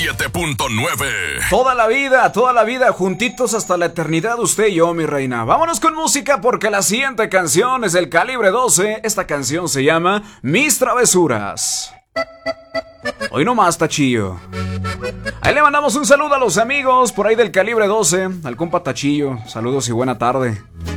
97.9. Toda la vida, juntitos hasta la eternidad, usted y yo, mi reina. Vámonos con música porque la siguiente canción es del Calibre 12. Esta canción se llama Mis Travesuras. Hoy nomás, Tachillo. Ahí le mandamos un saludo a los amigos por ahí del Calibre 12, al compa Tachillo. Saludos y buena tarde.